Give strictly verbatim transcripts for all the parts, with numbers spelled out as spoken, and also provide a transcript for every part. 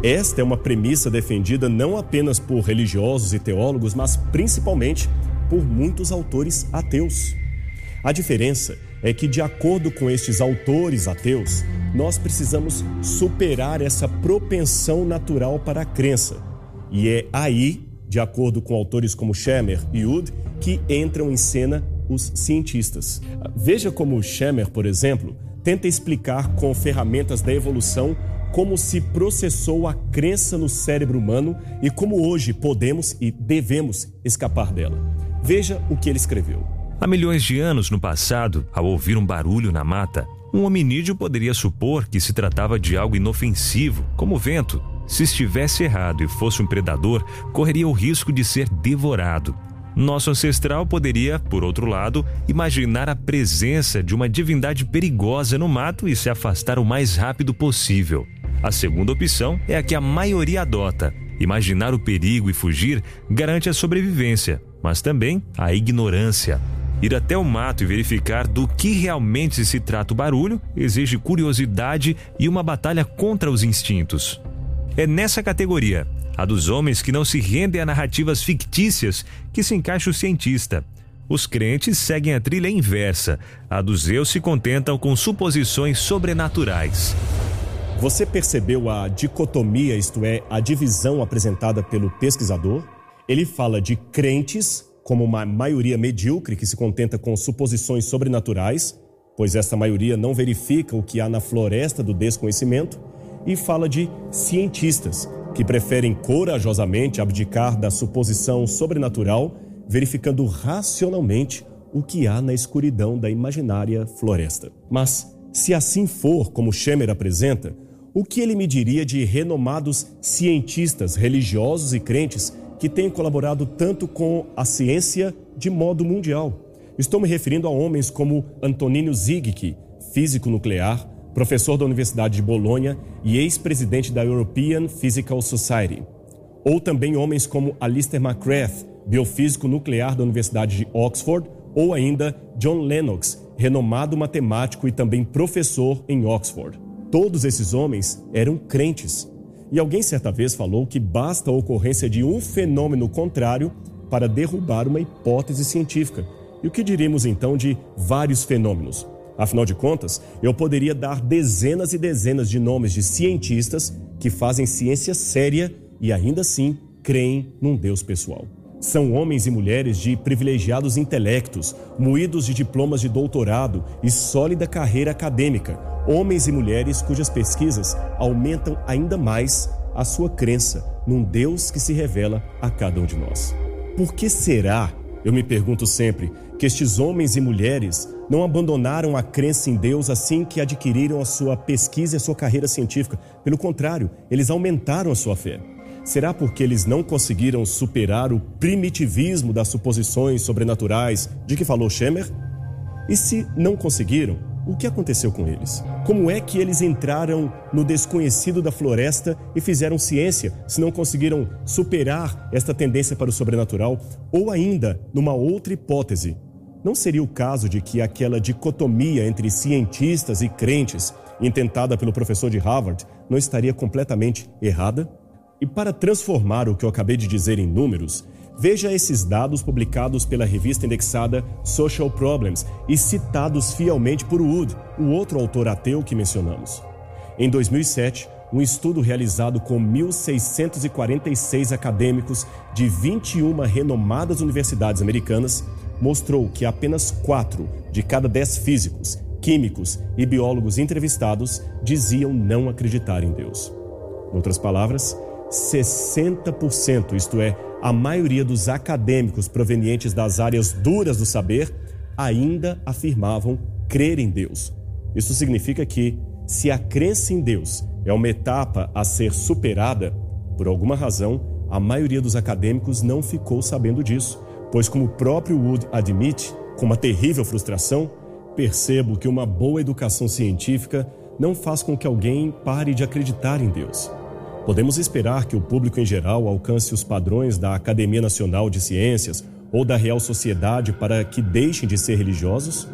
Esta é uma premissa defendida não apenas por religiosos e teólogos, mas principalmente por muitos autores ateus. A diferença é que, de acordo com estes autores ateus, nós precisamos superar essa propensão natural para a crença. E é aí, de acordo com autores como Shemer e Wood, que entram em cena os cientistas. Veja como Shemer, por exemplo, tenta explicar com ferramentas da evolução como se processou a crença no cérebro humano e como hoje podemos e devemos escapar dela. Veja o que ele escreveu. Há milhões de anos no passado, ao ouvir um barulho na mata, um hominídeo poderia supor que se tratava de algo inofensivo, como o vento. Se estivesse errado e fosse um predador, correria o risco de ser devorado. Nosso ancestral poderia, por outro lado, imaginar a presença de uma divindade perigosa no mato e se afastar o mais rápido possível. A segunda opção é a que a maioria adota. Imaginar o perigo e fugir garante a sobrevivência, mas também a ignorância. Ir até o mato e verificar do que realmente se trata o barulho exige curiosidade e uma batalha contra os instintos. É nessa categoria, a dos homens que não se rendem a narrativas fictícias, que se encaixa o cientista. Os crentes seguem a trilha inversa. A dos eu se contentam com suposições sobrenaturais. Você percebeu a dicotomia, isto é, a divisão apresentada pelo pesquisador? Ele fala de crentes como uma maioria medíocre que se contenta com suposições sobrenaturais, pois essa maioria não verifica o que há na floresta do desconhecimento, e fala de cientistas, que preferem corajosamente abdicar da suposição sobrenatural, verificando racionalmente o que há na escuridão da imaginária floresta. Mas, se assim for, como Shemer apresenta, o que ele me diria de renomados cientistas religiosos e crentes que têm colaborado tanto com a ciência de modo mundial? Estou me referindo a homens como Antonino Zygicki, físico nuclear, professor da Universidade de Bolonha e ex-presidente da European Physical Society. Ou também homens como Alistair McGrath, biofísico nuclear da Universidade de Oxford, ou ainda John Lennox, renomado matemático e também professor em Oxford. Todos esses homens eram crentes. E alguém certa vez falou que basta a ocorrência de um fenômeno contrário para derrubar uma hipótese científica. E o que diríamos então de vários fenômenos? Afinal de contas, eu poderia dar dezenas e dezenas de nomes de cientistas que fazem ciência séria e ainda assim creem num Deus pessoal. São homens e mulheres de privilegiados intelectos, moídos de diplomas de doutorado e sólida carreira acadêmica. Homens e mulheres cujas pesquisas aumentam ainda mais a sua crença num Deus que se revela a cada um de nós. Por que será, eu me pergunto sempre, que estes homens e mulheres não abandonaram a crença em Deus assim que adquiriram a sua pesquisa e a sua carreira científica? Pelo contrário, eles aumentaram a sua fé. Será porque eles não conseguiram superar o primitivismo das suposições sobrenaturais de que falou Shemer? E se não conseguiram, o que aconteceu com eles? Como é que eles entraram no desconhecido da floresta e fizeram ciência se não conseguiram superar esta tendência para o sobrenatural? Ou ainda, numa outra hipótese, não seria o caso de que aquela dicotomia entre cientistas e crentes, intentada pelo professor de Harvard, não estaria completamente errada? E para transformar o que eu acabei de dizer em números, veja esses dados publicados pela revista indexada Social Problems e citados fielmente por Wood, o outro autor ateu que mencionamos. Em dois mil e sete, um estudo realizado com mil seiscentos e quarenta e seis acadêmicos de vinte e uma renomadas universidades americanas mostrou que apenas quatro de cada dez físicos, químicos e biólogos entrevistados diziam não acreditar em Deus. Em outras palavras, sessenta por cento, isto é, a maioria dos acadêmicos provenientes das áreas duras do saber, ainda afirmavam crer em Deus. Isso significa que, se a crença em Deus é uma etapa a ser superada, por alguma razão, a maioria dos acadêmicos não ficou sabendo disso, pois, como o próprio Wood admite, com uma terrível frustração, percebo que uma boa educação científica não faz com que alguém pare de acreditar em Deus. Podemos esperar que o público em geral alcance os padrões da Academia Nacional de Ciências ou da Real Sociedade para que deixem de ser religiosos?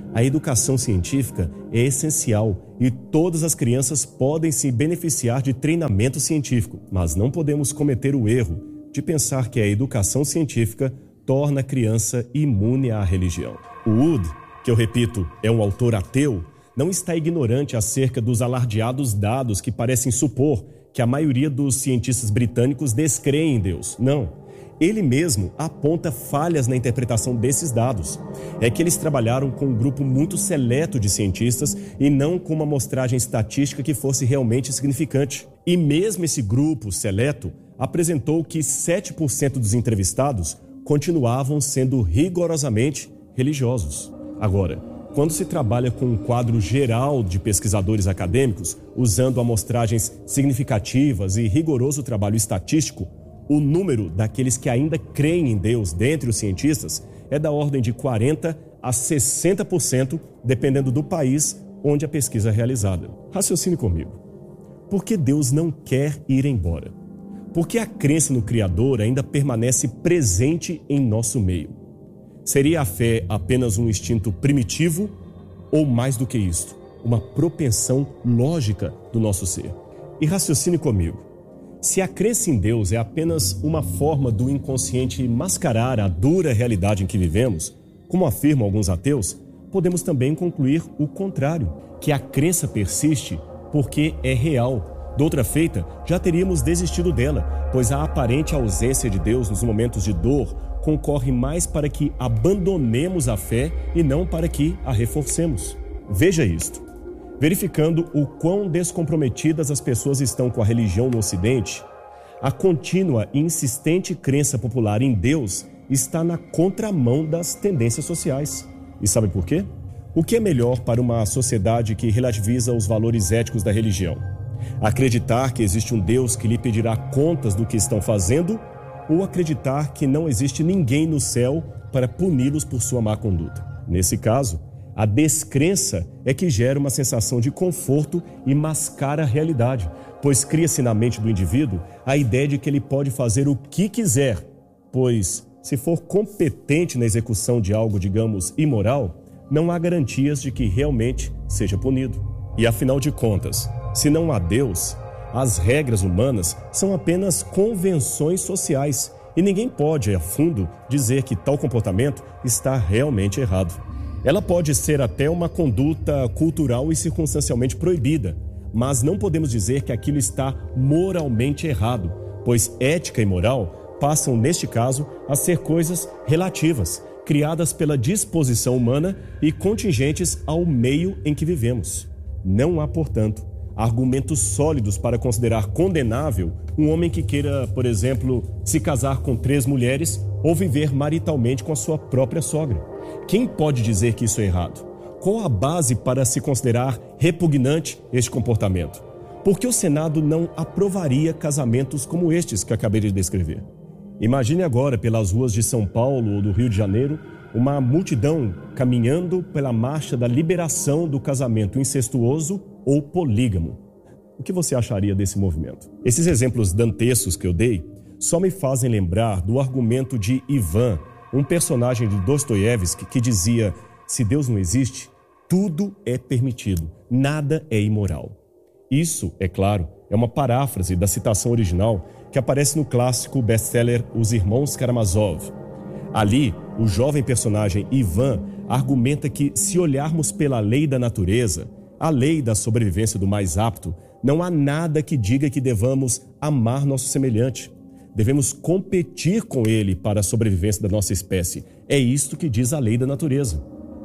A educação científica é essencial e todas as crianças podem se beneficiar de treinamento científico, mas não podemos cometer o erro de pensar que a educação científica torna a criança imune à religião. O Wood, que eu repito, é um autor ateu, não está ignorante acerca dos alardeados dados que parecem supor que a maioria dos cientistas britânicos descreem em Deus. Não. Ele mesmo aponta falhas na interpretação desses dados. É que eles trabalharam com um grupo muito seleto de cientistas e não com uma amostragem estatística que fosse realmente significante. E mesmo esse grupo seleto apresentou que sete por cento dos entrevistados continuavam sendo rigorosamente religiosos. Agora, quando se trabalha com um quadro geral de pesquisadores acadêmicos, usando amostragens significativas e rigoroso trabalho estatístico, o número daqueles que ainda creem em Deus dentre os cientistas é da ordem de quarenta a sessenta por cento, dependendo do país onde a pesquisa é realizada. Raciocine comigo. Por que Deus não quer ir embora? Por que a crença no Criador ainda permanece presente em nosso meio? Seria a fé apenas um instinto primitivo ou, mais do que isto, uma propensão lógica do nosso ser? E raciocine comigo. Se a crença em Deus é apenas uma forma do inconsciente mascarar a dura realidade em que vivemos, como afirmam alguns ateus, podemos também concluir o contrário, que a crença persiste porque é real. Doutra feita, já teríamos desistido dela, pois a aparente ausência de Deus nos momentos de dor concorre mais para que abandonemos a fé e não para que a reforcemos. Veja isto. Verificando o quão descomprometidas as pessoas estão com a religião no Ocidente, a contínua e insistente crença popular em Deus está na contramão das tendências sociais. E sabe por quê? O que é melhor para uma sociedade que relativiza os valores éticos da religião? Acreditar que existe um Deus que lhe pedirá contas do que estão fazendo ou acreditar que não existe ninguém no céu para puni-los por sua má conduta? Nesse caso, a descrença é que gera uma sensação de conforto e mascara a realidade, pois cria-se na mente do indivíduo a ideia de que ele pode fazer o que quiser, pois, se for competente na execução de algo, digamos, imoral, não há garantias de que realmente seja punido. E afinal de contas, se não há Deus, as regras humanas são apenas convenções sociais e ninguém pode, a fundo, dizer que tal comportamento está realmente errado. Ela pode ser até uma conduta cultural e circunstancialmente proibida, mas não podemos dizer que aquilo está moralmente errado, pois ética e moral passam, neste caso, a ser coisas relativas, criadas pela disposição humana e contingentes ao meio em que vivemos. Não há, portanto, argumentos sólidos para considerar condenável um homem que queira, por exemplo, se casar com três mulheres ou viver maritalmente com a sua própria sogra. Quem pode dizer que isso é errado? Qual a base para se considerar repugnante este comportamento? Por que o Senado não aprovaria casamentos como estes que acabei de descrever? Imagine agora, pelas ruas de São Paulo ou do Rio de Janeiro, uma multidão caminhando pela marcha da liberação do casamento incestuoso ou polígamo. O que você acharia desse movimento? Esses exemplos dantescos que eu dei só me fazem lembrar do argumento de Ivan, um personagem de Dostoiévski que dizia: se Deus não existe, tudo é permitido, nada é imoral. Isso, é claro, é uma paráfrase da citação original que aparece no clássico best-seller Os Irmãos Karamazov. Ali, o jovem personagem Ivan argumenta que, se olharmos pela lei da natureza, a lei da sobrevivência do mais apto, não há nada que diga que devamos amar nosso semelhante. Devemos competir com ele para a sobrevivência da nossa espécie. É isto que diz a lei da natureza.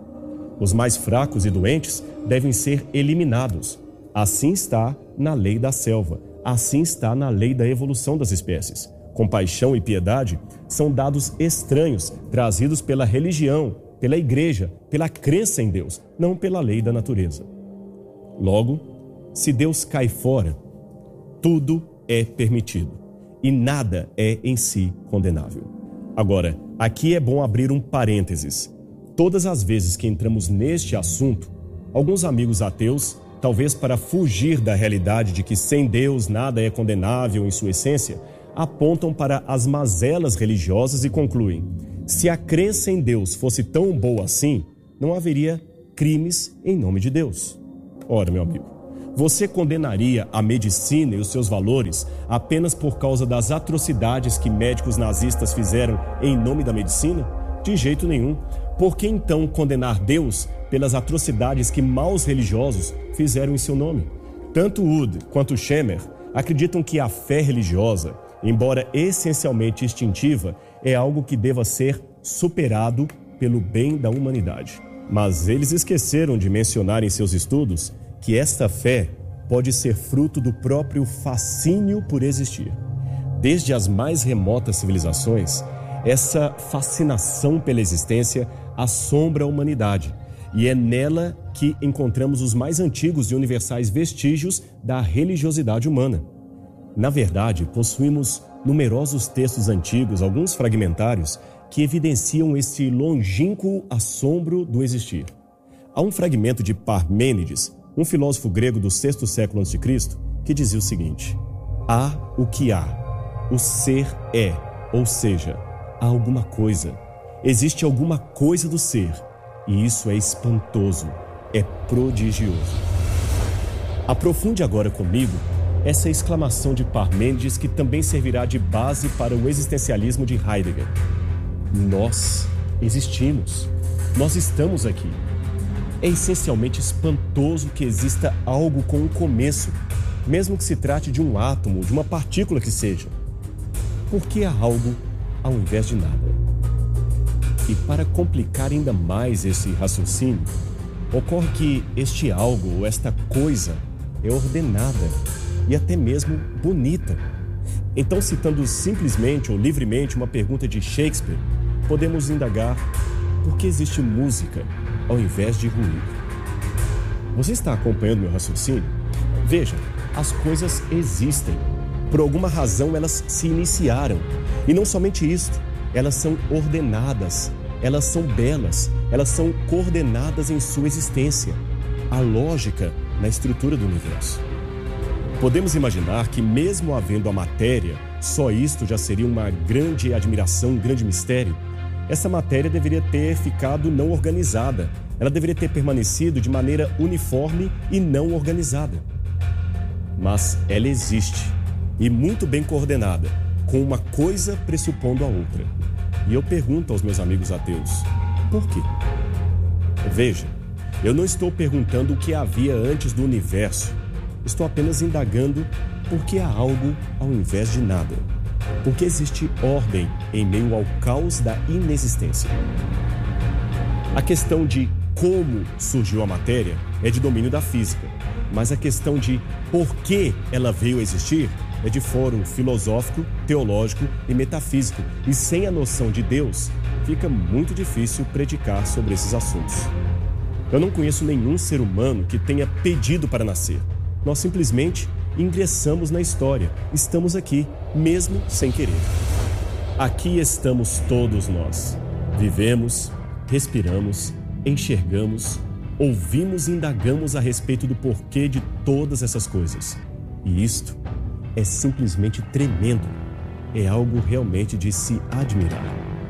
Os mais fracos e doentes devem ser eliminados. Assim está na lei da selva. Assim está na lei da evolução das espécies. Compaixão e piedade são dados estranhos, trazidos pela religião, pela igreja, pela crença em Deus, não pela lei da natureza. Logo, se Deus cai fora, tudo é permitido. E nada é em si condenável. Agora, aqui é bom abrir um parênteses. Todas as vezes que entramos neste assunto, alguns amigos ateus, talvez para fugir da realidade de que sem Deus nada é condenável em sua essência, apontam para as mazelas religiosas e concluem: se a crença em Deus fosse tão boa assim, não haveria crimes em nome de Deus. Ora, meu amigo, você condenaria a medicina e os seus valores apenas por causa das atrocidades que médicos nazistas fizeram em nome da medicina? De jeito nenhum. Por que então condenar Deus pelas atrocidades que maus religiosos fizeram em seu nome? Tanto Wood quanto Schemer acreditam que a fé religiosa, embora essencialmente instintiva, é algo que deva ser superado pelo bem da humanidade. Mas eles esqueceram de mencionar em seus estudos que esta fé pode ser fruto do próprio fascínio por existir. Desde as mais remotas civilizações, essa fascinação pela existência assombra a humanidade, e é nela que encontramos os mais antigos e universais vestígios da religiosidade humana. Na verdade, possuímos numerosos textos antigos, alguns fragmentários, que evidenciam esse longínquo assombro do existir. Há um fragmento de Parmênides, um filósofo grego do sexto século antes de Cristo, que dizia o seguinte: há o que há, o ser é, ou seja, há alguma coisa, existe alguma coisa do ser, e isso é espantoso, é prodigioso. Aprofunde agora comigo essa exclamação de Parmênides, que também servirá de base para o existencialismo de Heidegger. Nós existimos, nós estamos aqui. É essencialmente espantoso que exista algo com um começo, mesmo que se trate de um átomo, de uma partícula que seja. Por que há algo ao invés de nada? E para complicar ainda mais esse raciocínio, ocorre que este algo ou esta coisa é ordenada e até mesmo bonita. Então, citando simplesmente ou livremente uma pergunta de Shakespeare, podemos indagar por que existe música ao invés de ruído. Você está acompanhando meu raciocínio? Veja, as coisas existem. Por alguma razão elas se iniciaram. E não somente isto, elas são ordenadas, elas são belas, elas são coordenadas em sua existência. A lógica na estrutura do universo. Podemos imaginar que, mesmo havendo a matéria, só isto já seria uma grande admiração, um grande mistério. Essa matéria deveria ter ficado não organizada. Ela deveria ter permanecido de maneira uniforme e não organizada. Mas ela existe, e muito bem coordenada, com uma coisa pressupondo a outra. E eu pergunto aos meus amigos ateus, por quê? Veja, eu não estou perguntando o que havia antes do universo. Estou apenas indagando por que há algo ao invés de nada. Porque existe ordem em meio ao caos da inexistência. A questão de como surgiu a matéria é de domínio da física, mas a questão de por que ela veio a existir é de fórum filosófico, teológico e metafísico, e sem a noção de Deus, fica muito difícil predicar sobre esses assuntos. Eu não conheço nenhum ser humano que tenha pedido para nascer. Nós simplesmente ingressamos na história, estamos aqui, mesmo sem querer. Aqui estamos todos nós. Vivemos, respiramos, enxergamos, ouvimos e indagamos a respeito do porquê de todas essas coisas. E isto é simplesmente tremendo. É algo realmente de se admirar.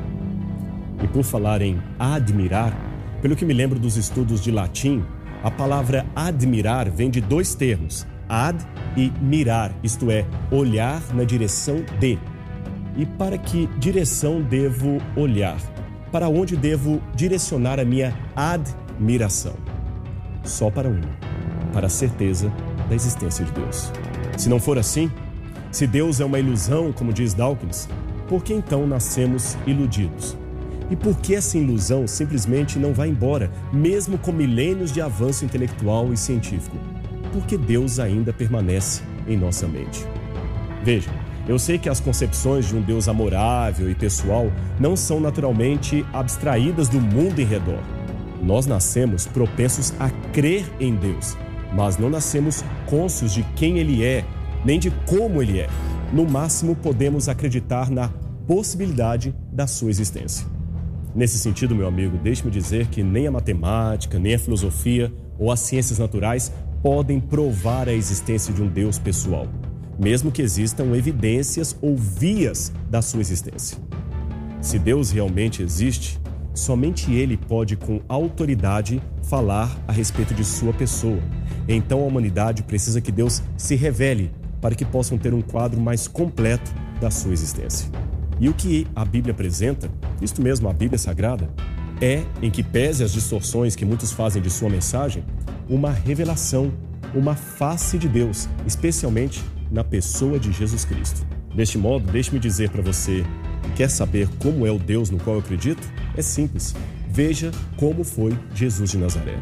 E por falar em admirar, pelo que me lembro dos estudos de latim, a palavra admirar vem de dois termos, ad e mirar, isto é, olhar na direção de. E para que direção devo olhar? Para onde devo direcionar a minha admiração? Só para uma, para a certeza da existência de Deus. Se não for assim, se Deus é uma ilusão, como diz Dawkins, por que então nascemos iludidos? E por que essa ilusão simplesmente não vai embora, mesmo com milênios de avanço intelectual e científico? Porque Deus ainda permanece em nossa mente. Veja, eu sei que as concepções de um Deus amorável e pessoal não são naturalmente abstraídas do mundo em redor. Nós nascemos propensos a crer em Deus, mas não nascemos cônscios de quem Ele é, nem de como Ele é. No máximo, podemos acreditar na possibilidade da sua existência. Nesse sentido, meu amigo, deixe-me dizer que nem a matemática, nem a filosofia ou as ciências naturais podem provar a existência de um Deus pessoal, mesmo que existam evidências ou vias da sua existência. Se Deus realmente existe, somente Ele pode, com autoridade, falar a respeito de sua pessoa. Então a humanidade precisa que Deus se revele para que possam ter um quadro mais completo da sua existência. E o que a Bíblia apresenta, isto mesmo, a Bíblia Sagrada, é, em que pese as distorções que muitos fazem de sua mensagem, uma revelação, uma face de Deus, especialmente na pessoa de Jesus Cristo. Deste modo, deixe-me dizer para você, quer saber como é o Deus no qual eu acredito? É simples. Veja como foi Jesus de Nazaré.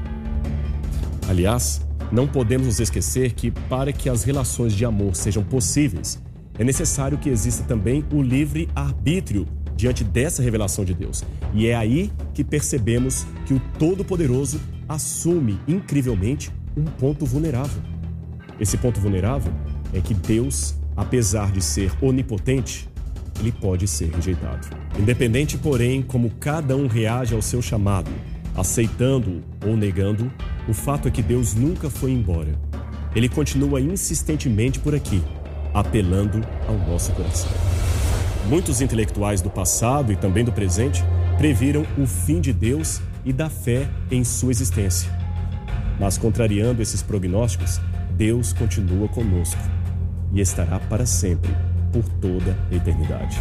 Aliás, não podemos nos esquecer que, para que as relações de amor sejam possíveis, é necessário que exista também o livre arbítrio diante dessa revelação de Deus. E é aí que percebemos que o Todo-Poderoso assume incrivelmente um ponto vulnerável. Esse ponto vulnerável é que Deus, apesar de ser onipotente, ele pode ser rejeitado. Independente, porém, como cada um reage ao seu chamado, aceitando-o ou negando, o fato é que Deus nunca foi embora. Ele continua insistentemente por aqui, apelando ao nosso coração. Muitos intelectuais do passado e também do presente previram o fim de Deus e da fé em sua existência. Mas, contrariando esses prognósticos, Deus continua conosco e estará para sempre, por toda a eternidade.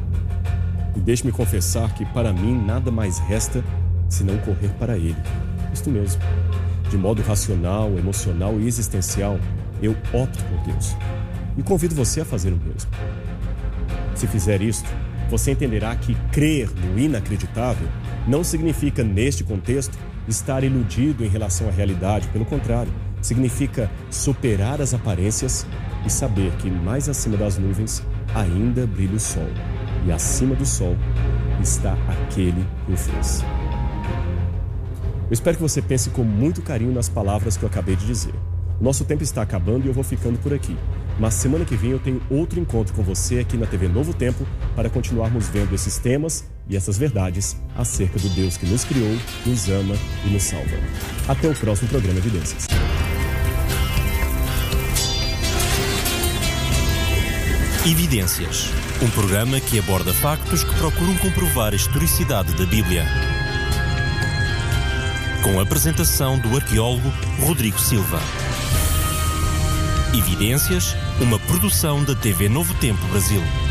E deixe-me confessar que, para mim, nada mais resta senão correr para Ele. Isto mesmo. De modo racional, emocional e existencial, eu opto por Deus. E convido você a fazer o mesmo. Se fizer isto, você entenderá que crer no inacreditável não significa, neste contexto, estar iludido em relação à realidade. Pelo contrário, significa superar as aparências e saber que mais acima das nuvens ainda brilha o sol. E acima do sol está aquele que o fez. Eu espero que você pense com muito carinho nas palavras que eu acabei de dizer. O nosso tempo está acabando e eu vou ficando por aqui. Mas semana que vem eu tenho outro encontro com você aqui na T V Novo Tempo para continuarmos vendo esses temas e essas verdades acerca do Deus que nos criou, nos ama e nos salva. Até o próximo programa Evidências. Evidências, um programa que aborda factos que procuram comprovar a historicidade da Bíblia. Com a apresentação do arqueólogo Rodrigo Silva. Evidências, uma produção da T V Novo Tempo Brasil.